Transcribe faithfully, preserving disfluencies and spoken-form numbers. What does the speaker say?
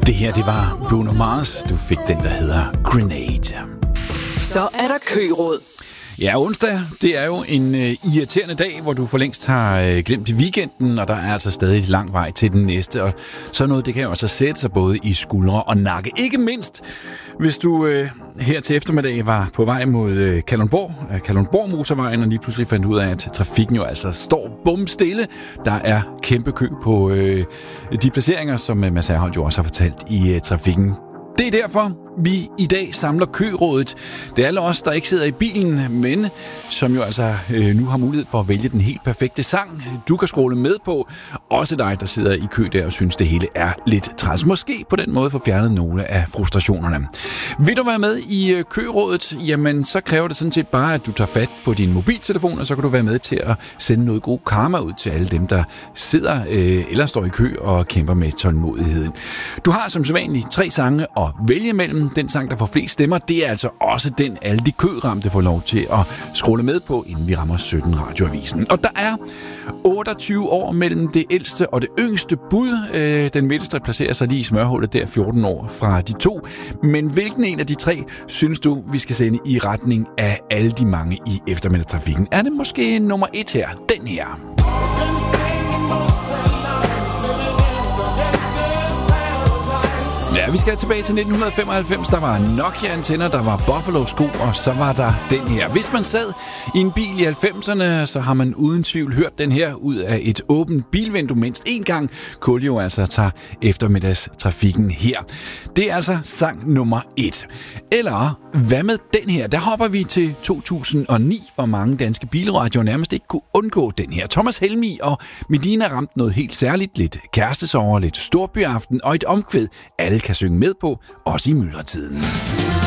Det her, det var Bruno Mars. Du fik den, der hedder Grenade. Så er der køråd. Ja, onsdag, det er jo en øh, irriterende dag, hvor du for længst har øh, glemt weekenden, og der er altså stadig lang vej til den næste. Og sådan noget, det kan jo altså sætte sig både i skuldre og nakke. Ikke mindst, hvis du øh, her til eftermiddag var på vej mod øh, Kalundborg, øh, Kalundborg motorvejen, og lige pludselig fandt ud af, at trafikken jo altså står bumstille. Der er kæmpe kø på øh, de placeringer, som Mads Herholdt jo også har fortalt i øh, trafikken. Det er derfor, vi i dag samler kørådet. Det er alle os, der ikke sidder i bilen, men som jo altså øh, nu har mulighed for at vælge den helt perfekte sang, du kan scrolle med på. Også dig, der sidder i kø der og synes, det hele er lidt træls. Måske på den måde få fjernet nogle af frustrationerne. Vil du være med i øh, kørådet? Jamen, så kræver det sådan set bare, at du tager fat på din mobiltelefon, og så kan du være med til at sende noget god karma ud til alle dem, der sidder øh, eller står i kø og kæmper med tålmodigheden. Du har som sædvanligt tre sange at vælge mellem. Den sang, der får flest stemmer, det er altså også den, alle de køramte får lov til at scrolle med på, inden vi rammer sytten radioavisen. Og der er otteogtyve år mellem det ældste og det yngste bud. Den middelste placerer sig lige i smørhullet der, fjorten år fra de to. Men hvilken en af de tre synes du, vi skal sende i retning af alle de mange i eftermiddagstrafikken? Er det måske nummer et her? Den her. Ja, vi skal tilbage til nitten femoghalvfems. Der var Nokia-antenner, der var Buffalo-sko, og så var der den her. Hvis man sad i en bil i halvfemserne, så har man uden tvivl hørt den her ud af et åbent bilvindue mindst en gang. Kul jo altså tager eftermiddagstrafikken her. Det er altså sang nummer et. Eller hvad med den her? Der hopper vi til to tusind og ni, hvor mange danske bilradioer nærmest ikke kunne undgå den her. Thomas Helmig og Medina ramte noget helt særligt. Lidt kærestesorger, lidt storbyaften og et omkvæd, alle kan synge med på, også i myldretiden.